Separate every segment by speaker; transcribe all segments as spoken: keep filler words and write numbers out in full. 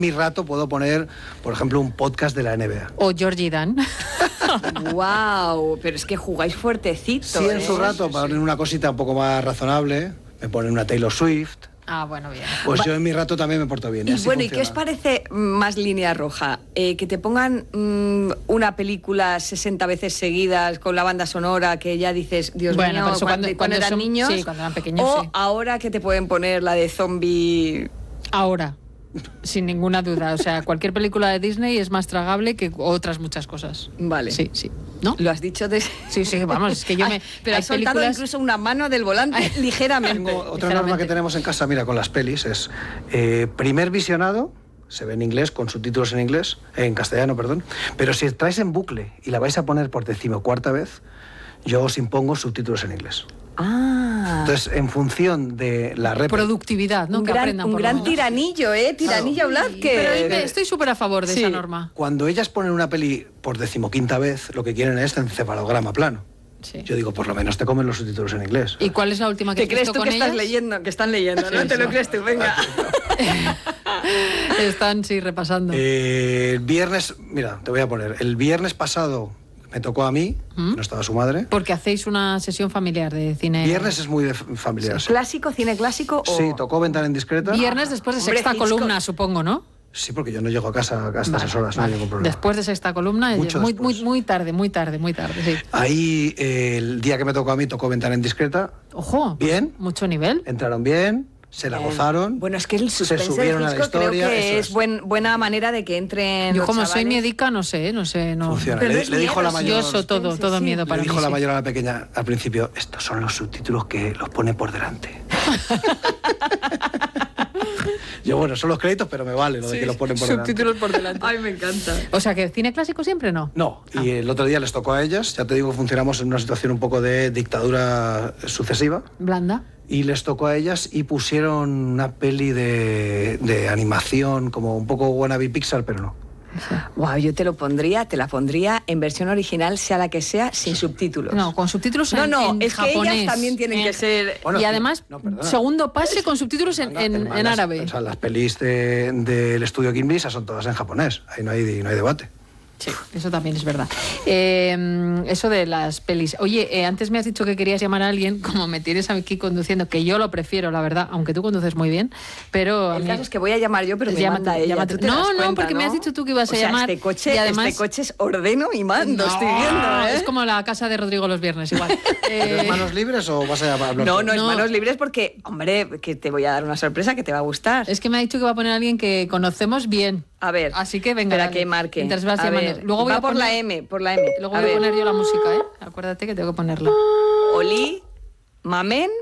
Speaker 1: mi rato puedo poner, por ejemplo, un podcast de la N B A.
Speaker 2: O Georgie Dan.
Speaker 3: Wow, pero es que jugáis fuertecito.
Speaker 1: Sí, en
Speaker 3: ¿eh?
Speaker 1: su rato, para poner una cosita un poco más razonable, me ponen una Taylor Swift.
Speaker 2: Ah, bueno, bien.
Speaker 1: Pues
Speaker 3: Va-
Speaker 1: yo en mi rato también me porto bien.
Speaker 3: Y
Speaker 1: así
Speaker 3: bueno, ¿y
Speaker 1: funciona.
Speaker 3: qué os parece más línea roja? Eh, que te pongan mmm, una película sesenta veces seguidas con la banda sonora que ya dices, Dios
Speaker 2: Bueno,
Speaker 3: mío,
Speaker 2: pero eso
Speaker 3: cuando,
Speaker 2: cuando-
Speaker 3: cuando
Speaker 2: cuando
Speaker 3: eran
Speaker 2: son-
Speaker 3: niños.
Speaker 2: sí, cuando eran pequeños,
Speaker 3: o
Speaker 2: sí.
Speaker 3: ahora que te pueden poner la de zombie.
Speaker 2: Ahora, sin ninguna duda. O sea, cualquier película de Disney es más tragable que otras muchas cosas.
Speaker 3: Vale.
Speaker 2: Sí, sí. ¿No?
Speaker 3: Lo has dicho de...
Speaker 2: Sí, sí, vamos, es que yo me...
Speaker 3: Ay, pero
Speaker 2: hay
Speaker 3: has soltado
Speaker 2: películas-
Speaker 3: incluso una mano del volante ligeramente.
Speaker 1: Tengo otra
Speaker 2: Ligeramente.
Speaker 1: norma que tenemos en casa, mira, con las pelis, es eh, primer visionado, se ve en inglés, con subtítulos en inglés, eh, en castellano, perdón, pero si traes en bucle y la vais a poner por decimocuarta vez, yo os impongo subtítulos en inglés.
Speaker 3: Ah.
Speaker 1: Entonces, en función de la rep...
Speaker 2: Productividad, ¿no?
Speaker 3: un
Speaker 2: Que
Speaker 3: gran,
Speaker 2: aprendan
Speaker 3: un
Speaker 2: por lo
Speaker 3: gran
Speaker 2: menos.
Speaker 3: tiranillo, ¿eh? Tiranillo Blázquez.
Speaker 2: Pero ahí me- estoy súper a favor de
Speaker 3: Sí.
Speaker 2: esa norma.
Speaker 1: Cuando ellas ponen una peli por decimoquinta vez, lo que quieren es encefalograma plano.
Speaker 2: Sí.
Speaker 1: Yo digo, por lo menos te comen los subtítulos en inglés.
Speaker 2: ¿Y cuál es la última que
Speaker 3: ¿Te
Speaker 2: has
Speaker 3: crees
Speaker 2: visto
Speaker 3: tú
Speaker 2: con
Speaker 3: que estás
Speaker 2: ellas?
Speaker 3: leyendo? Que están leyendo, ¿no?
Speaker 2: Sí,
Speaker 3: ¿Te lo
Speaker 2: sí.
Speaker 3: crees tú? Venga.
Speaker 2: Están, sí, repasando.
Speaker 1: Eh, el viernes, mira, te voy a poner, el viernes pasado me tocó a mí,
Speaker 2: ¿Mm?
Speaker 1: no estaba su madre.
Speaker 2: Porque hacéis una sesión familiar de cine.
Speaker 1: Viernes es muy de f- familiar. Sí,
Speaker 3: ¿Clásico, cine clásico o...?
Speaker 1: Sí, tocó Ventana Indiscreta.
Speaker 2: Viernes después de
Speaker 3: Hombre,
Speaker 2: sexta
Speaker 3: Hitchcock.
Speaker 2: columna, supongo, ¿no?
Speaker 1: Sí, porque yo no llego a casa hasta esas
Speaker 2: Vale,
Speaker 1: horas, no
Speaker 2: vale.
Speaker 1: hay ningún problema.
Speaker 2: Después de sexta columna,
Speaker 1: Mucho
Speaker 2: muy,
Speaker 1: después.
Speaker 2: muy, muy tarde, muy tarde, muy tarde, sí.
Speaker 1: Ahí, eh, el día que me tocó a mí, tocó Ventana Indiscreta.
Speaker 2: Ojo,
Speaker 1: Bien.
Speaker 2: mucho nivel.
Speaker 1: Entraron bien, se la gozaron.
Speaker 3: Bueno, es que el
Speaker 1: se
Speaker 3: suspense de
Speaker 1: subieron a la
Speaker 3: Hitchcock creo
Speaker 1: historia.
Speaker 3: que
Speaker 1: eso
Speaker 3: es buen, buena manera de que entren
Speaker 2: Yo
Speaker 3: los
Speaker 2: como soy
Speaker 3: chavales.
Speaker 2: médica, no sé, no sé, no.
Speaker 1: Funciona.
Speaker 3: Pero
Speaker 1: Le,
Speaker 3: no es
Speaker 1: le dijo
Speaker 3: miedo,
Speaker 1: la
Speaker 3: sí.
Speaker 1: mayor.
Speaker 2: Yo eso todo,
Speaker 3: suspense,
Speaker 2: todo
Speaker 3: sí.
Speaker 2: miedo
Speaker 1: Le
Speaker 2: para
Speaker 1: dijo
Speaker 2: mí.
Speaker 1: la
Speaker 2: sí.
Speaker 1: mayor a la pequeña al principio, estos son los subtítulos que los pone por delante. Yo, bueno, son los créditos, pero me vale lo de que los ponen por delante.
Speaker 2: Subtítulos por delante.
Speaker 3: Ay, me encanta.
Speaker 2: O sea, que cine clásico siempre no.
Speaker 1: No, y el otro día les tocó a ellas, ya te digo que funcionamos en una situación un poco de dictadura sucesiva,
Speaker 2: Blanda.
Speaker 1: y les tocó a ellas y pusieron una peli de, de animación, como un poco wannabe Pixar, pero no.
Speaker 3: Wow, yo te lo pondría, te la pondría en versión original, sea la que sea, sin subtítulos.
Speaker 2: No, con subtítulos
Speaker 3: no,
Speaker 2: en,
Speaker 3: no,
Speaker 2: en
Speaker 3: es
Speaker 2: japonés.
Speaker 3: que ellas también tienen
Speaker 2: En-
Speaker 3: que ser...
Speaker 1: Bueno,
Speaker 2: y
Speaker 1: sí.
Speaker 2: además,
Speaker 1: No, perdona.
Speaker 2: segundo pase con subtítulos en, en,
Speaker 1: Además,
Speaker 2: en
Speaker 1: las-
Speaker 2: árabe.
Speaker 1: O sea, las pelis de- del estudio Gimli esas son todas en japonés, ahí no hay, no hay debate.
Speaker 2: Sí, eso también es verdad. Eh, eso de las pelis. Oye, eh, antes me has dicho que querías llamar a alguien, como me tienes aquí conduciendo, que yo lo prefiero, la verdad, aunque tú conduces muy bien, pero... a
Speaker 3: El
Speaker 2: mí-
Speaker 3: caso es que voy a llamar yo, pero me
Speaker 2: Llámate,
Speaker 3: manda ella.
Speaker 2: llámate.
Speaker 3: ¿Tú te
Speaker 2: No,
Speaker 3: das
Speaker 2: no,
Speaker 3: cuenta,
Speaker 2: porque me
Speaker 3: ¿no?
Speaker 2: has dicho tú que ibas a
Speaker 3: O sea,
Speaker 2: llamar,
Speaker 3: Este coche,
Speaker 2: y además-
Speaker 3: este coche es ordeno y mando,
Speaker 2: No,
Speaker 3: estoy viendo, ¿eh?
Speaker 2: Es como la casa de Rodrigo los viernes, igual.
Speaker 1: ¿Tienes
Speaker 2: Eh,
Speaker 1: manos libres o vas a hablar?
Speaker 3: No,
Speaker 1: tú?
Speaker 3: no, es
Speaker 2: No.
Speaker 3: manos libres porque, hombre, que te voy a dar una sorpresa que te va a gustar.
Speaker 2: es que me ha dicho que va a poner a alguien que conocemos bien.
Speaker 3: A ver.
Speaker 2: Así que venga,
Speaker 3: Espera
Speaker 2: dale.
Speaker 3: que marque.
Speaker 2: Mientras vas
Speaker 3: A
Speaker 2: llamando.
Speaker 3: ver,
Speaker 2: Luego voy
Speaker 3: va
Speaker 2: a
Speaker 3: por la
Speaker 2: poner-
Speaker 3: M, por la M.
Speaker 2: Luego
Speaker 3: a
Speaker 2: voy a
Speaker 3: ver.
Speaker 2: poner yo la música, ¿eh? Acuérdate que tengo que ponerla.
Speaker 3: Oli, Mamen.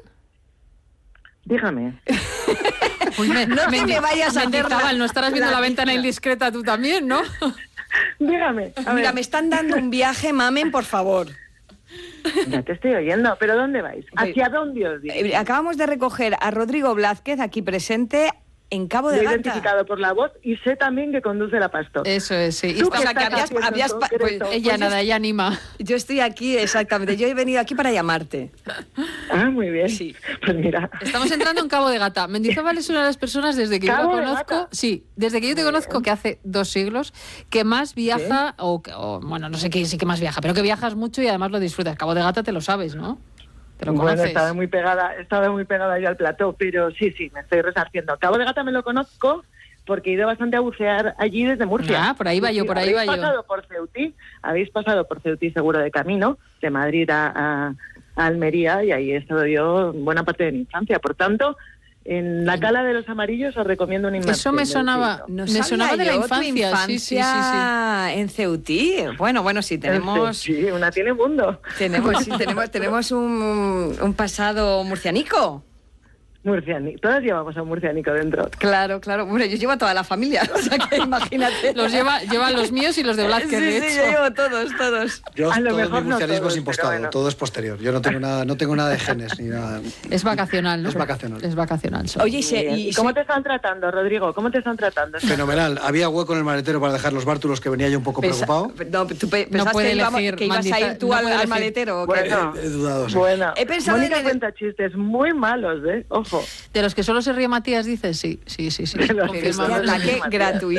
Speaker 4: Dígame.
Speaker 2: Uy, me,
Speaker 3: No te me vayas a hacer
Speaker 2: Mendizábal,
Speaker 3: la-
Speaker 2: no estarás viendo
Speaker 3: la
Speaker 2: la ventana
Speaker 3: pizza.
Speaker 2: indiscreta tú también, ¿no?
Speaker 4: Dígame. A
Speaker 3: Mira,
Speaker 4: ver,
Speaker 3: me están dando un viaje, Mamen, por favor.
Speaker 4: ya te estoy oyendo, pero ¿dónde vais? ¿Hacia dónde os
Speaker 3: Eh,
Speaker 4: dirigís?
Speaker 3: Acabamos de recoger a Rodrigo Blázquez, aquí presente, en Cabo
Speaker 4: Lo
Speaker 3: de
Speaker 4: he
Speaker 3: Gata.
Speaker 4: identificado por la voz y sé también que conduce la Pastor.
Speaker 2: Eso es, sí. Y
Speaker 4: ¿Tú
Speaker 2: está-
Speaker 3: o
Speaker 4: qué
Speaker 3: sea, que
Speaker 4: estás
Speaker 3: habías-
Speaker 4: haciendo en
Speaker 3: habías pa-
Speaker 4: concreto?
Speaker 3: pues,
Speaker 2: ella
Speaker 3: pues
Speaker 2: nada, ella anima.
Speaker 3: Yo estoy aquí, exactamente. Yo he venido aquí para llamarte.
Speaker 4: Ah, muy bien.
Speaker 3: Sí.
Speaker 4: Pues mira.
Speaker 2: Estamos entrando en Cabo de Gata. Mendizábal es una de las personas desde que yo la
Speaker 4: ¿Cabo de
Speaker 2: conozco,
Speaker 4: Gata?
Speaker 2: sí, desde que yo te conozco, que hace dos siglos, que más viaja, o, que- o, bueno, no sé qué sí que más viaja, pero que viajas mucho y además lo disfrutas. Cabo de Gata te lo sabes, ¿no? Te lo
Speaker 4: Bueno,
Speaker 2: conoces.
Speaker 4: estaba muy pegada, estaba muy pegada yo al plató, pero sí, sí, me estoy resarciendo. Cabo de Gata me lo conozco porque he ido bastante a bucear allí desde Murcia.
Speaker 2: Ah, por ahí va yo, por ahí va yo.
Speaker 4: Habéis pasado por Ceutí, habéis pasado por Ceutí seguro de camino, de Madrid a, a- a Almería, y ahí he estado yo buena parte de mi infancia. Por tanto, en la Cala de los Amarillos os recomiendo un inmersión.
Speaker 2: Eso me
Speaker 4: del
Speaker 2: sonaba,
Speaker 4: siglo.
Speaker 3: No
Speaker 2: me
Speaker 3: sabía
Speaker 2: sonaba de la
Speaker 3: yo tu
Speaker 2: infancia. Sí, sí, sí, sí.
Speaker 3: infancia en Ceutí. Bueno, bueno, sí, tenemos...
Speaker 4: Sí, una tiene mundo.
Speaker 3: Tenemos, sí, tenemos, tenemos un, un pasado murcianico.
Speaker 4: Murciánico. Todas llevamos a un murciánico dentro.
Speaker 3: Claro, claro. Bueno, yo llevo a toda la familia, o sea que imagínate.
Speaker 2: Los lleva, llevan los míos y los de Blázquez,
Speaker 3: Sí,
Speaker 2: de
Speaker 3: sí,
Speaker 2: hecho.
Speaker 3: yo llevo todos, todos.
Speaker 1: Yo
Speaker 4: A lo
Speaker 1: todo
Speaker 4: mejor
Speaker 1: mi
Speaker 4: no
Speaker 1: murcianismo
Speaker 4: todos,
Speaker 1: es impostado,
Speaker 4: pero bueno.
Speaker 1: todo es posterior. Yo no tengo nada, no tengo nada de genes ni nada.
Speaker 2: Es vacacional, ¿no?
Speaker 1: Es vacacional.
Speaker 2: Es vacacional. sí.
Speaker 3: Oye, y, se-
Speaker 4: Muy bien.
Speaker 3: y
Speaker 4: ¿Y cómo
Speaker 3: se-
Speaker 4: te están tratando, Rodrigo? ¿Cómo te están tratando?
Speaker 1: Fenomenal. Había hueco en el maletero para dejar los bártulos, que venía yo un poco
Speaker 3: Pesa-
Speaker 1: preocupado.
Speaker 3: No, tú pe- pensabas
Speaker 2: puede
Speaker 3: que, íbamos-
Speaker 2: elegir,
Speaker 3: que ibas a
Speaker 2: Mandiza-
Speaker 3: ir tú
Speaker 2: no
Speaker 3: al,
Speaker 2: puede
Speaker 3: al
Speaker 2: elegir.
Speaker 3: maletero. ¿o qué?
Speaker 4: Bueno,
Speaker 1: He dudado, sí.
Speaker 4: bueno.
Speaker 3: He pensado
Speaker 4: Mónica
Speaker 3: en el-
Speaker 4: cuenta chistes muy malos, ¿eh? Ojo. ojo.
Speaker 2: De los que solo se ríe Matías, dices, sí, sí, sí, sí.
Speaker 4: De los que
Speaker 3: Este
Speaker 2: confirmamos.
Speaker 4: solo se ríe
Speaker 3: ataque
Speaker 4: Matías.
Speaker 3: gratuito.